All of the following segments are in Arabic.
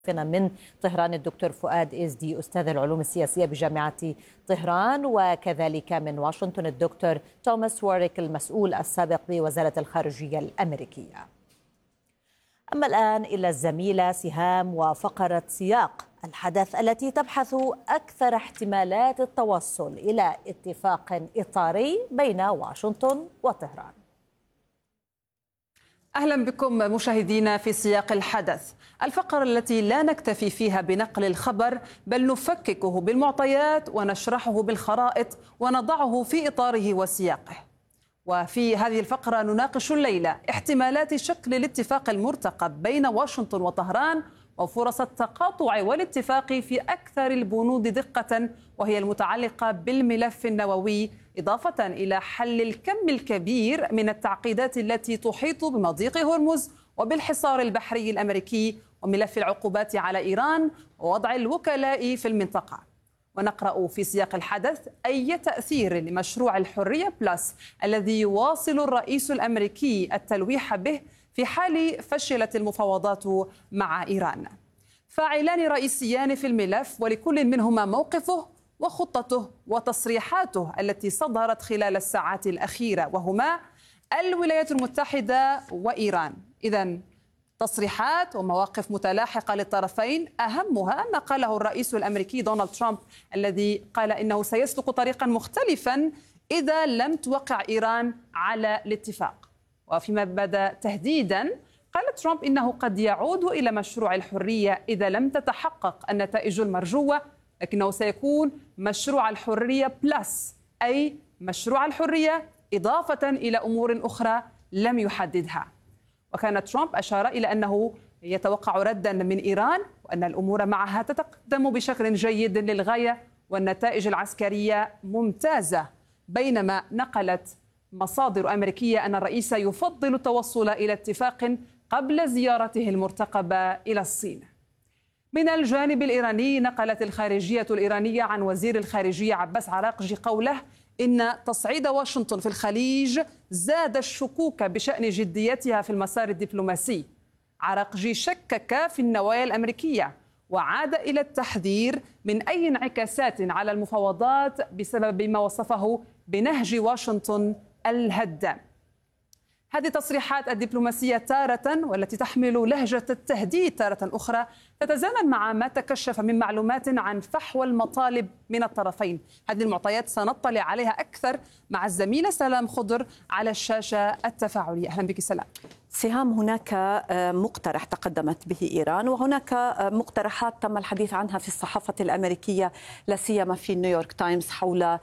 من طهران الدكتور فؤاد إزدي أستاذ العلوم السياسية بجامعة طهران، وكذلك من واشنطن الدكتور توماس واريك المسؤول السابق بوزارة الخارجية الأمريكية. أما الآن إلى الزميلة سهام وفقرة سياق الحدث التي تبحث أكثر احتمالات التوصل إلى اتفاق إطاري بين واشنطن وطهران. أهلا بكم مشاهدينا في سياق الحدث، الفقرة التي لا نكتفي فيها بنقل الخبر بل نفككه بالمعطيات ونشرحه بالخرائط ونضعه في إطاره وسياقه. وفي هذه الفقرة نناقش الليلة احتمالات شكل الاتفاق المرتقب بين واشنطن وطهران وفرص التقاطع والاتفاق في أكثر البنود دقة وهي المتعلقة بالملف النووي، إضافة إلى حل الكم الكبير من التعقيدات التي تحيط بمضيق هرمز وبالحصار البحري الأمريكي وملف العقوبات على إيران ووضع الوكلاء في المنطقة. ونقرأ في سياق الحدث أي تأثير لمشروع الحرية بلس الذي يواصل الرئيس الأمريكي التلويح به في حال فشلت المفاوضات مع إيران. فاعلان رئيسيان في الملف ولكل منهما موقفه وخطته وتصريحاته التي صدرت خلال الساعات الأخيرة، وهما الولايات المتحدة وإيران. إذن تصريحات ومواقف متلاحقة للطرفين، أهمها ما قاله الرئيس الأمريكي دونالد ترامب الذي قال إنه سيسلك طريقا مختلفا إذا لم توقع إيران على الاتفاق. وفيما بدا تهديدا قال ترامب إنه قد يعود إلى مشروع الحرية إذا لم تتحقق النتائج المرجوة، لكنه سيكون مشروع الحرية بلس، أي مشروع الحرية إضافة إلى أمور أخرى لم يحددها. وكان ترامب أشار إلى أنه يتوقع ردا من إيران وأن الأمور معها تتقدم بشكل جيد للغاية والنتائج العسكرية ممتازة، بينما نقلت مصادر أمريكية أن الرئيس يفضل التوصل إلى اتفاق قبل زيارته المرتقبة إلى الصين. من الجانب الإيراني نقلت الخارجية الإيرانية عن وزير الخارجية عباس عراقجي قوله إن تصعيد واشنطن في الخليج زاد الشكوك بشأن جديتها في المسار الدبلوماسي. عراقجي شكك في النوايا الأمريكية وعاد إلى التحذير من أي انعكاسات على المفاوضات بسبب ما وصفه بنهج واشنطن الهدام. هذه التصريحات الدبلوماسية تارة والتي تحمل لهجة التهديد تارة أخرى تتزامن مع ما تكشف من معلومات عن فحوى المطالب من الطرفين. هذه المعطيات سنطلع عليها أكثر مع الزميلة سلام خضر على الشاشة التفاعلية. أهلا بك سلام. سهام، هناك مقترح تقدمت به إيران وهناك مقترحات تم الحديث عنها في الصحافة الأمريكية لا سيما في نيويورك تايمز حول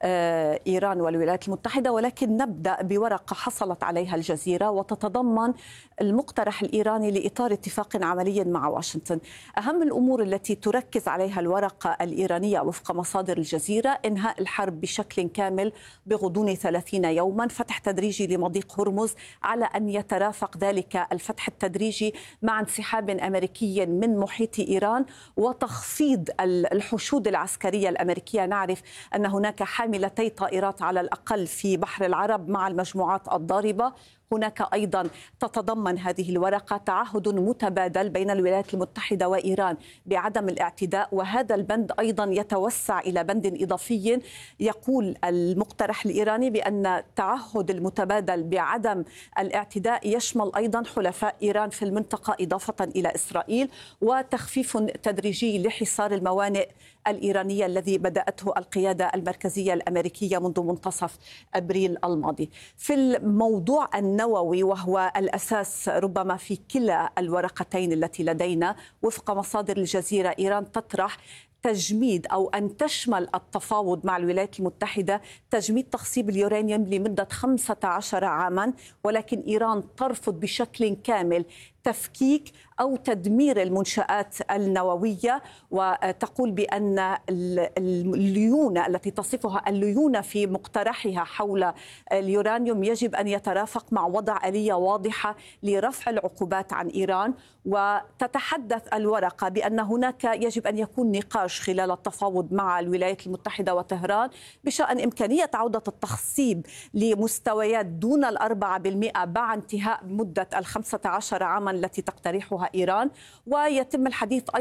إيران والولايات المتحدة، ولكن نبدأ بورقة حصلت عليها الجزيرة وتتضمن المقترح الإيراني لإطار اتفاق عملي مع واشنطن. أهم الأمور التي تركز عليها الورقة الإيرانية وفق مصادر الجزيرة: إنهاء الحرب بشكل كامل بغضون 30 يوما، فتح تدريجي لمضيق هرمز على أن يترافق ذلك الفتح التدريجي مع انسحاب أمريكي من محيط إيران وتخفيض الحشود العسكرية الأمريكية. نعرف أن هناك حاملتي طائرات على الأقل في بحر العرب مع المجموعات الضاربة. هناك أيضا تتضمن هذه الورقة تعهد متبادل بين الولايات المتحدة وإيران بعدم الاعتداء، وهذا البند أيضا يتوسع إلى بند إضافي يقول المقترح الإيراني بأن التعهد المتبادل بعدم الاعتداء يشمل أيضا حلفاء إيران في المنطقة إضافة إلى إسرائيل، وتخفيف تدريجي لحصار الموانئ الإيرانية الذي بدأته القيادة المركزية الأمريكية منذ منتصف أبريل الماضي. في الموضوع النووي وهو الأساس ربما في كلا الورقتين التي لدينا، وفق مصادر الجزيرة إيران تطرح تجميد أو أن تشمل التفاوض مع الولايات المتحدة تجميد تخصيب اليورانيوم لمدة 15 عاما، ولكن إيران ترفض بشكل كامل تفكيك أو تدمير المنشآت النووية، وتقول بأن الليونة التي تصفها الليونة في مقترحها حول اليورانيوم يجب أن يترافق مع وضع آلية واضحة لرفع العقوبات عن إيران. وتتحدث الورقة بأن هناك يجب أن يكون نقاش خلال التفاوض مع الولايات المتحدة وطهران بشأن إمكانية عودة التخصيب لمستويات دون 4% بعد انتهاء مدة 15 عاما اليمن التي تقترحها إيران، ويتم الحديث